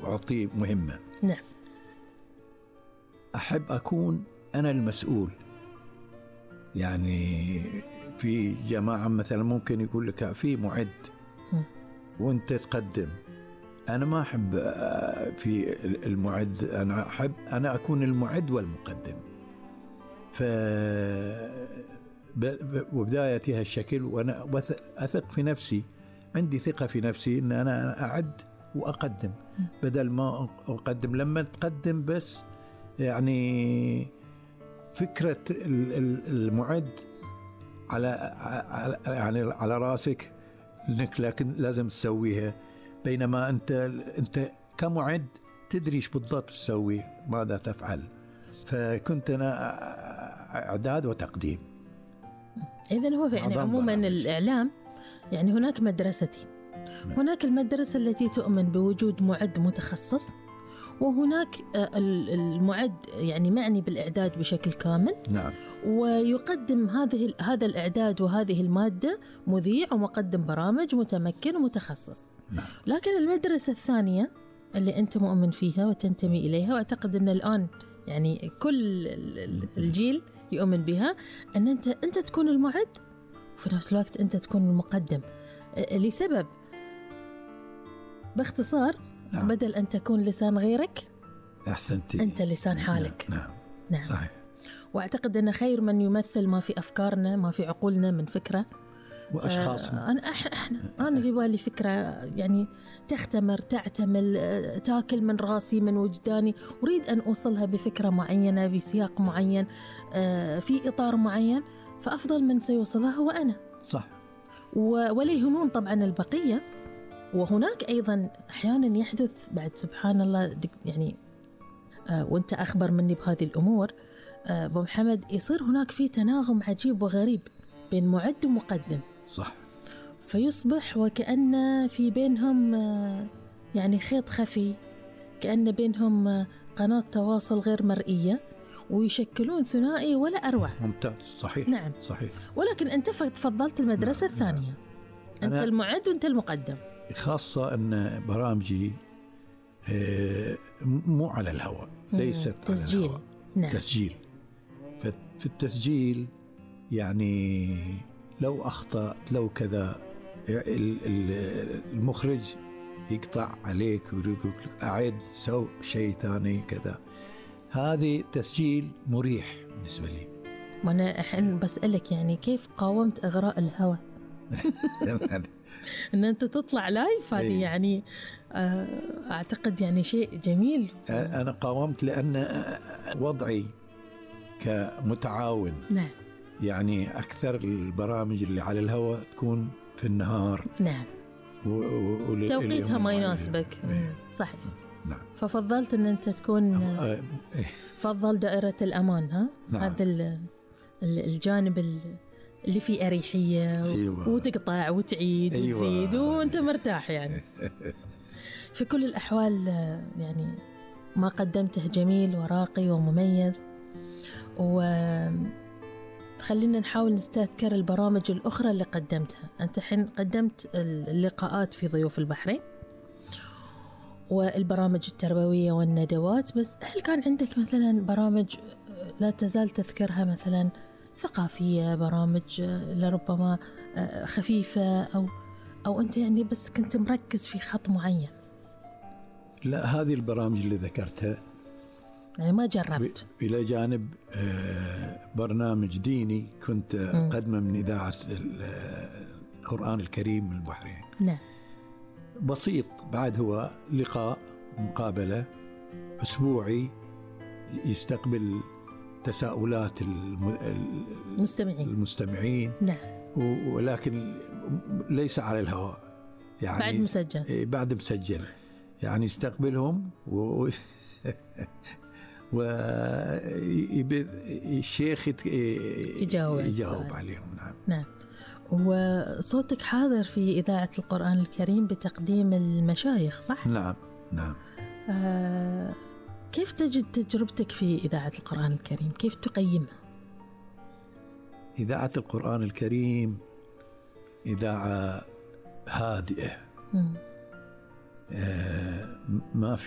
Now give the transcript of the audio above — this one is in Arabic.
أعطيه مهمة. نعم. أحب أكون أنا المسؤول. يعني في جماعة مثلا ممكن يقول لك في معد وانت تقدم. أنا ما أحب في المعد، أنا أحب أنا أكون المعد والمقدم. وبدايتي هالشكل، وأنا أثق في نفسي، عندي ثقة في نفسي أن أنا أعد وأقدم بدل ما أقدم. لما تقدم بس يعني فكرة المعد على راسك، لكن لازم تسويها، بينما أنت كمعد تدري إيش بالضبط تسوي، ماذا تفعل. فكنت أنا إعداد وتقديم. إذن هو يعني عموما الإعلام يعني هناك مدرستين. هناك المدرسة التي تؤمن بوجود معد متخصص، وهناك المعد يعني معني بالإعداد بشكل كامل. نعم. ويقدم هذا الإعداد وهذه المادة مذيع ومقدم برامج متمكن ومتخصص. نعم. لكن المدرسة الثانية اللي أنت مؤمن فيها وتنتمي إليها، وأعتقد أن الآن يعني كل الجيل يؤمن بها، أن أنت تكون المعد وفي نفس الوقت أنت تكون المقدم، لسبب باختصار. نعم. بدل أن تكون لسان غيرك، أحسنتي، أنت لسان حالك. نعم. نعم. صحيح. وأعتقد أن خير من يمثل ما في أفكارنا، ما في عقولنا من فكرة وأشخاص. أنا في بالي فكرة يعني تختمر، تعتمل، تاكل من راسي من وجداني، أريد أن أوصلها بفكرة معينة بسياق معين في إطار معين، فأفضل من سيوصلها هو أنا. صح. ولا يهمون طبعا البقية. وهناك أيضا أحيانا يحدث بعد سبحان الله يعني وأنت أخبر مني بهذه الأمور أبو محمد، يصير هناك في تناغم عجيب وغريب بين معد ومقدم. صح. فيصبح وكأن في بينهم يعني خيط خفي، كأن بينهم قناة تواصل غير مرئية، ويشكلون ثنائي ولا أروع. ممتاز. صحيح. نعم. صحيح. ولكن أنت فضلت المدرسة الثانية. أنت المعد وأنت المقدم. خاصة أن برامجي مو على الهواء، ليست تسجيل. على الهواء. نعم. تسجيل. في التسجيل يعني لو أخطأت لو كذا المخرج يقطع عليك ويقول لك أعيد سو شيء ثاني كذا. هذه تسجيل مريح بالنسبة لي. وأنا الحين بسألك يعني كيف قاومت إغراء الهوى؟ إن أنت تطلع لايف، هذه يعني أعتقد يعني شيء جميل. أنا قاومت لأن وضعي كمتعاون. نعم. يعني أكثر البرامج اللي على الهواء تكون في النهار. نعم. توقيتها ما يناسبك. صحيح. نعم. ففضلت أن أنت تكون فضل دائرة الأمان. نعم. هذا الجانب اللي فيه أريحية. أيوة. وتقطع وتعيد. أيوة. وتزيد وأنت مرتاح يعني. في كل الأحوال يعني ما قدمته جميل وراقي ومميز. وخلينا نحاول نستذكر البرامج الأخرى اللي قدمتها. أنت حين قدمت اللقاءات في ضيوف البحرين والبرامج التربوية والندوات، بس هل كان عندك مثلا برامج لا تزال تذكرها، مثلا ثقافية، برامج لربما خفيفة، أو أنت يعني بس كنت مركز في خط معين؟ لا، هذه البرامج اللي ذكرتها يعني ما جربت. إلى جانب برنامج ديني كنت قدمه من إذاعة القرآن الكريم من البحرين. نعم. بسيط، بعد هو لقاء مقابلة أسبوعي يستقبل تساؤلات المستمعين. نعم. ولكن ليس على الهواء، يعني بعد مسجل يعني يستقبلهم والشيخ يجاوب عليهم. نعم. نعم. وصوتك حاضر في إذاعة القرآن الكريم بتقديم المشايخ، صح؟ نعم. نعم. كيف تجد تجربتك في إذاعة القرآن الكريم؟ كيف تقيمها؟ إذاعة القرآن الكريم إذاعة هادئة، ما